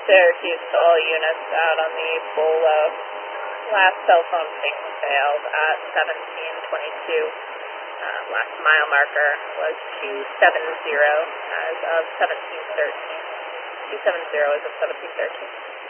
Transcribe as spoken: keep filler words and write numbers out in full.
Syracuse to all units out on the Bolo. Last cell phone ping failed at seventeen twenty-two. Uh, last mile marker was two seventy as of seventeen thirteen. two seventy as of seventeen thirteen.